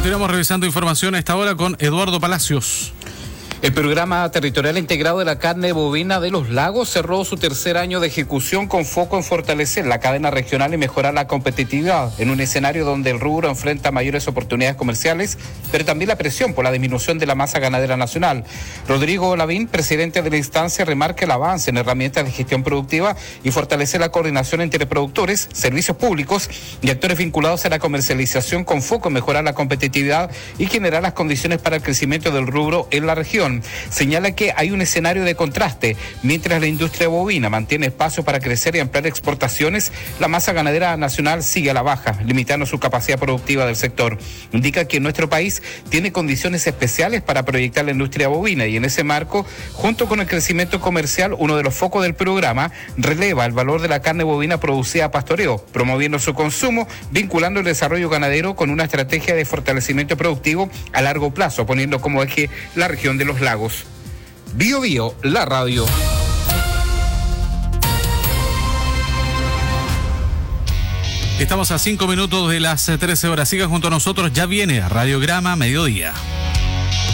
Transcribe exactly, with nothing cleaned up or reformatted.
Continuamos revisando información a esta hora con Eduardo Palacios. El programa territorial integrado de la carne bovina de los lagos cerró su tercer año de ejecución con foco en fortalecer la cadena regional y mejorar la competitividad en un escenario donde el rubro enfrenta mayores oportunidades comerciales, pero también la presión por la disminución de la masa ganadera nacional. Rodrigo Lavín, presidente de la instancia, remarca el avance en herramientas de gestión productiva y fortalecer la coordinación entre productores, servicios públicos y actores vinculados a la comercialización con foco en mejorar la competitividad y generar las condiciones para el crecimiento del rubro en la región. Señala que hay un escenario de contraste. Mientras la industria bovina mantiene espacio para crecer y ampliar exportaciones, la masa ganadera nacional sigue a la baja, limitando su capacidad productiva del sector. Indica que nuestro país tiene condiciones especiales para proyectar la industria bovina y en ese marco, junto con el crecimiento comercial, uno de los focos del programa releva el valor de la carne bovina producida a pastoreo, promoviendo su consumo, vinculando el desarrollo ganadero con una estrategia de fortalecimiento productivo a largo plazo, poniendo como eje la región de los lagos. Bio Bio, la radio. Estamos a cinco minutos de las trece horas. Sigan junto a nosotros, ya viene Radiograma Mediodía.